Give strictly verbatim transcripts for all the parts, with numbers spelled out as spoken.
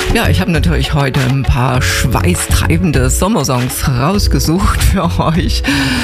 Ja, ich habe natürlich heute ein paar schweißtreibende Sommersongs rausgesucht für euch.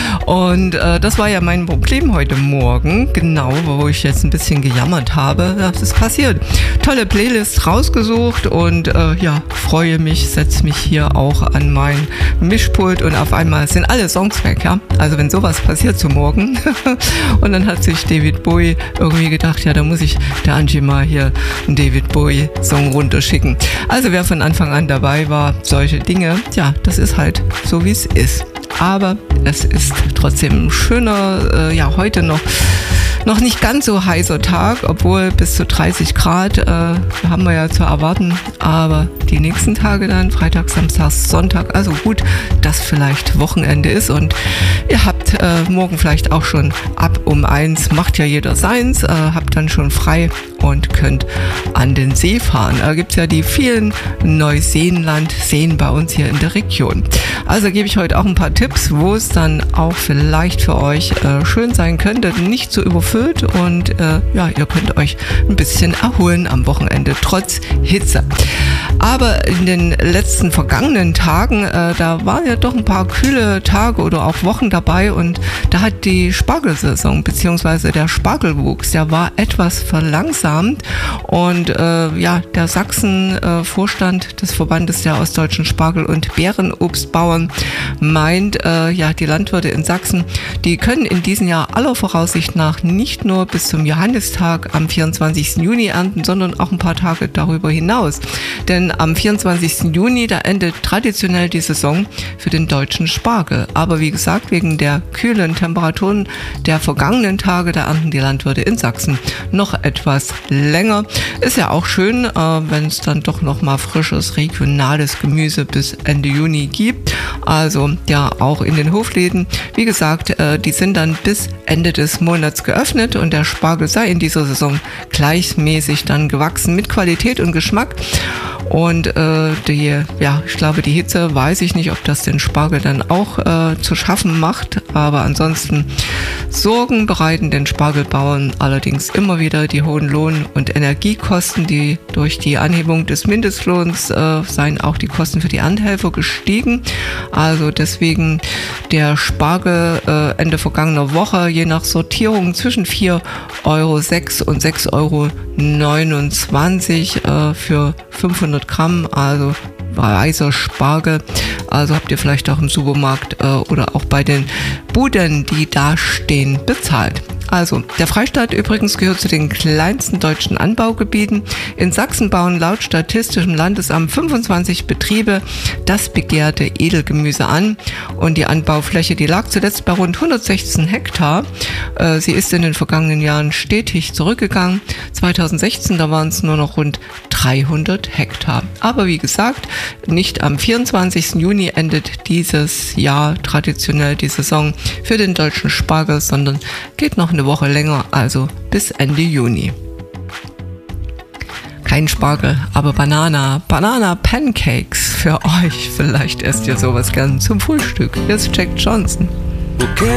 Und äh, das war ja mein Problem heute Morgen, genau, wo ich jetzt ein bisschen gejammert habe. Das ist passiert. Tolle Playlist rausgesucht und äh, ja, freue mich, setze mich hier auch an mein Mischpult und auf einmal sind alle Songs weg, ja. Also wenn sowas passiert zum Morgen und dann hat sich David Bowie irgendwie gedacht, ja, da muss ich der Angie mal hier einen David Bowie Song runterschicken. Also wer von Anfang an dabei war, solche Dinge, ja, das ist halt so, wie es ist. Aber es ist trotzdem ein schöner, äh, ja, heute noch Noch nicht ganz so heißer Tag, obwohl bis zu dreißig Grad äh, haben wir ja zu erwarten. Aber die nächsten Tage dann, Freitag, Samstag, Sonntag, also gut, dass vielleicht Wochenende ist. Und ihr habt äh, morgen vielleicht auch schon ab um eins, macht ja jeder seins, äh, habt dann schon frei und könnt an den See fahren. Da gibt es ja die vielen Neuseenland-Seen bei uns hier in der Region. Also gebe ich heute auch ein paar Tipps, wo es dann auch vielleicht für euch äh, schön sein könnte, nicht zu überfüllen. Und äh, ja, ihr könnt euch ein bisschen erholen am Wochenende, trotz Hitze. Aber in den letzten vergangenen Tagen, äh, da waren ja doch ein paar kühle Tage oder auch Wochen dabei und da hat die Spargelsaison bzw. der Spargelwuchs, der war etwas verlangsamt und äh, ja, der Sachsen-Vorstand äh, des Verbandes der ostdeutschen Spargel- und Beerenobstbauern meint, äh, ja, die Landwirte in Sachsen, die können in diesem Jahr aller Voraussicht nach nicht nicht nur bis zum Johannistag am vierundzwanzigsten Juni ernten, sondern auch ein paar Tage darüber hinaus. Denn am vierundzwanzigsten Juni, da endet traditionell die Saison für den deutschen Spargel. Aber wie gesagt, wegen der kühlen Temperaturen der vergangenen Tage, da ernten die Landwirte in Sachsen noch etwas länger. Ist ja auch schön, äh, wenn es dann doch noch mal frisches, regionales Gemüse bis Ende Juni gibt. Also ja, auch in den Hofläden. Wie gesagt, äh, die sind dann bis Ende des Monats geöffnet. Und der Spargel sei in dieser Saison gleichmäßig dann gewachsen mit Qualität und Geschmack. Und äh, die, ja, ich glaube, die Hitze, weiß ich nicht, ob das den Spargel dann auch äh, zu schaffen macht. Aber ansonsten Sorgen bereiten den Spargelbauern allerdings immer wieder die hohen Lohn- und Energiekosten, die durch die Anhebung des Mindestlohns äh, seien auch die Kosten für die Erntehelfer gestiegen. Also deswegen der Spargel äh, Ende vergangener Woche je nach Sortierung zwischen vier Euro sechs und sechs Euro neunundzwanzig äh, für fünfhundert Gramm, also weißer Spargel. Also habt ihr vielleicht auch im Supermarkt äh, oder auch bei den Buden, die da stehen, bezahlt. Also, der Freistaat übrigens gehört zu den kleinsten deutschen Anbaugebieten. In Sachsen bauen laut Statistischem Landesamt fünfundzwanzig Betriebe das begehrte Edelgemüse an. Und die Anbaufläche, die lag zuletzt bei rund hundertsechzehn Hektar. Äh, sie ist in den vergangenen Jahren stetig zurückgegangen. zweitausendsechzehn, da waren es nur noch rund dreihundert Hektar. Aber wie gesagt, nicht am vierundzwanzigsten Juni endet dieses Jahr traditionell die Saison für den deutschen Spargel, sondern geht noch eine Woche länger, also bis Ende Juni. Kein Spargel, aber Banana, Banana Pancakes für euch. Vielleicht esst ihr sowas gern zum Frühstück. Hier ist Jack Johnson. Okay.